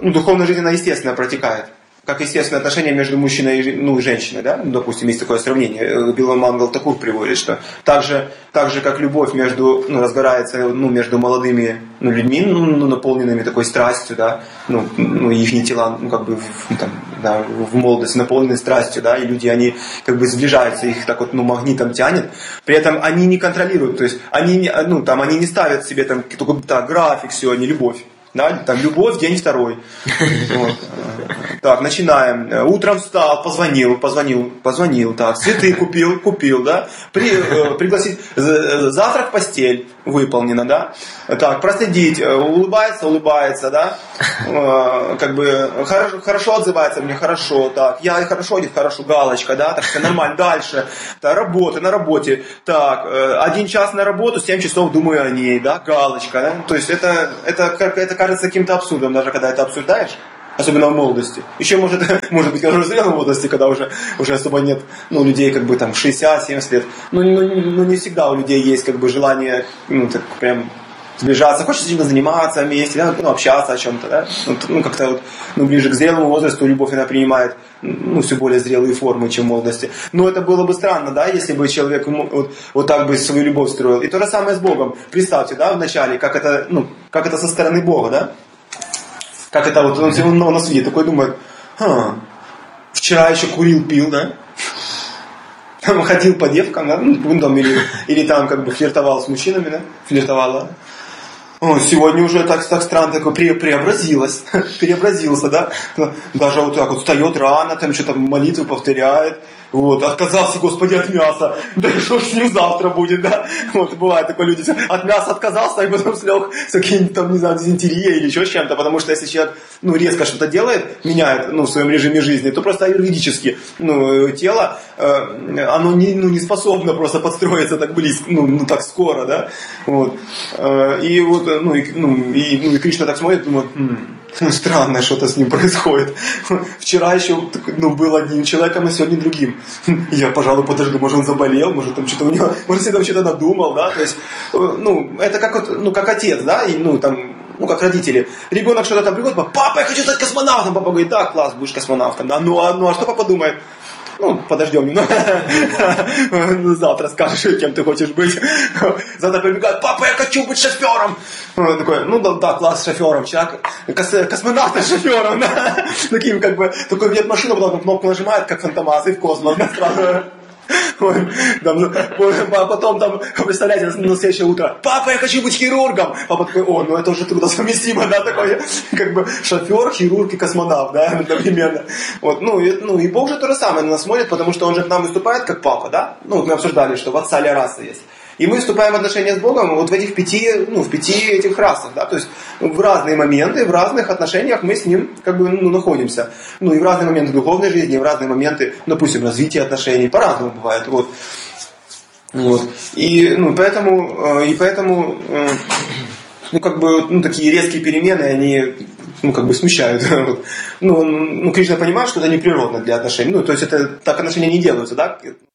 ну, духовная жизнь, она естественно протекает. Как естественное отношение между мужчиной и женщиной, да? Ну, допустим, есть такое сравнение. Билл Мангл Такур приводит, что так же, как любовь разгорается между молодыми людьми, наполненными такой страстью, да, их тела, в молодости наполнены страстью, да, и люди, они как бы сближаются, их так вот, магнитом тянет. При этом они не контролируют, то есть они не ставят себе там какой-то график сегодня, любовь. Да, там любовь, день второй. Вот. Так, начинаем. Утром встал, позвонил, так, цветы купил, да, пригласить, завтрак в постель выполнено, да, так, проследить, улыбается, да, как бы хорошо отзывается мне, хорошо, так, я хорошо одет, хорошо, галочка, да, так все нормально, дальше, так, на работе, так, 1 час на работу, 7 часов думаю о ней, да, галочка, да, то есть это кажется каким-то абсурдом, даже когда это обсуждаешь. Особенно в молодости. Еще может быть, когда уже в зрелом возрасте, когда уже особо нет, людей как бы там 60-70 лет. Не всегда у людей есть как бы желание, так прям сближаться. Хочется чем-то заниматься вместе, да, общаться о чем-то, да. Как-то ближе к зрелому возрасту любовь, она принимает, все более зрелые формы, чем в молодости. Но это было бы странно, да, если бы человек вот так бы свою любовь строил. И то же самое с Богом. Представьте, да, вначале, как это со стороны Бога, да. Как это вот он на суде такой думает, вчера еще курил, пил, да? Ходил по девкам, да? Или там как бы флиртовал с мужчинами, да? Флиртовала. Сегодня уже так странно такой преобразился, да? Даже вот так вот встает рано, там что-то молитву повторяет. Вот, отказался, Господи, от мяса. Да что ж с ним завтра будет, да? Вот, бывает такое, люди от мяса отказался, и потом слег с каким-нибудь там, не знаю, дизентерией или еще с чем-то, потому что если человек, резко что-то делает, меняет, в своем режиме жизни, то просто аюрведически, тело, оно не способно просто подстроиться так близко, так скоро, да? Вот. И вот, и Кришна так смотрит, думает, странно, что-то с ним происходит. Вчера еще был одним человеком, а сегодня другим. Я, пожалуй, подожду, может он заболел, может там что-то у него, может себе там что-то надумал, да, то есть, это как отец, да, и, как родители. Ребенок что-то там приходит, папа, я хочу стать космонавтом, папа говорит, да, класс, будешь космонавтом, да, а что папа думает? Подождем немного. Завтра скажешь, кем ты хочешь быть. Завтра прибегает, папа, я хочу быть шофером. Он такой, да, класс, шофером. Вчера космонавт с шофером. Да. Таким как бы, такой ведет машину, потом кнопку нажимает, как Фантомас, и в космос. Потом там, представляете, на следующее утро, папа, я хочу быть хирургом. Папа такой, это уже трудосовместимо, да, такой, как бы шофер, хирург и космонавт, да, одновременно. Вот, и Бог же то же самое на нас смотрит, потому что он же к нам выступает как папа, да. Мы обсуждали, что в отца ля раса есть. И мы вступаем в отношения с Богом вот в этих 5 этих расах, да, то есть в разные моменты, в разных отношениях мы с Ним как бы находимся. И в разные моменты духовной жизни, и в разные моменты, допустим, развития отношений, по-разному бывает, вот. И поэтому такие резкие перемены, они смущают. Кришна понимает, что это неприродно для отношений. То есть это так отношения не делаются, да?